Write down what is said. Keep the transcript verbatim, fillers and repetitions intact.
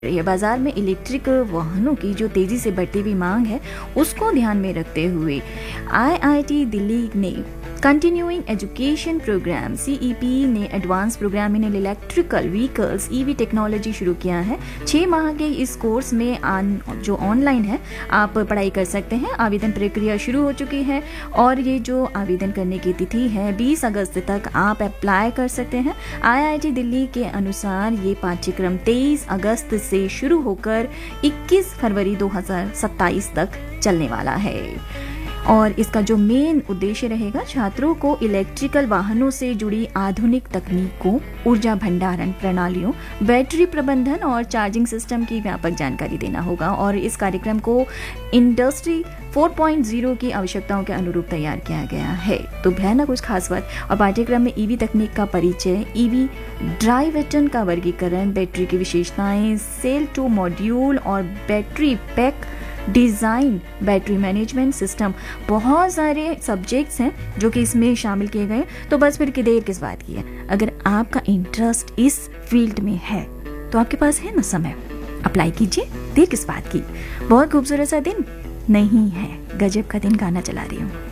ये बाजार में इलेक्ट्रिक वाहनों की जो तेजी से बढ़ती हुई मांग है उसको ध्यान में रखते हुए आई आई टी दिल्ली ने कंटिन्यूइंग एजुकेशन प्रोग्राम सी ई पी ने advance programme in electrical vehicles E V technology शुरू किया है। छः माह के इस कोर्स में आन, जो ऑनलाइन है आप पढ़ाई कर सकते हैं। आवेदन प्रक्रिया शुरू हो चुकी है और ये जो आवेदन करने की तिथि है बीस अगस्त तक आप अप्लाई कर सकते हैं। आई आई टी दिल्ली के अनुसार ये पाठ्यक्रम तेईस अगस्त से शुरू होकर इक्कीस फरवरी दो हज़ार सत्ताईस तक चलने वाला है और इसका जो मेन उद्देश्य रहेगा छात्रों को इलेक्ट्रिकल वाहनों से जुड़ी आधुनिक तकनीकों, ऊर्जा भंडारण प्रणालियों, बैटरी प्रबंधन और चार्जिंग सिस्टम की व्यापक जानकारी देना होगा और इस कार्यक्रम को इंडस्ट्री चार पॉइंट ज़ीरो की आवश्यकताओं के अनुरूप तैयार किया गया है। तो है ना कुछ खास बात। और पाठ्यक्रम में ईवी तकनीक का परिचय, ईवी ड्राइवेटन का वर्गीकरण, बैटरी की विशेषताएं, सेल टू मॉड्यूल और battery pack design, battery management system, बहुत सारे सब्जेक्ट्स हैं जो कि इसमें शामिल किए गए। तो बस फिर की देर किस बात की है। अगर आपका इंटरेस्ट इस फील्ड में है तो आपके पास है ना समय, अप्लाई कीजिए, देर किस बात की। बहुत खूबसूरत सा दिन नहीं है, गजब का दिन गाना चला रही हूँ।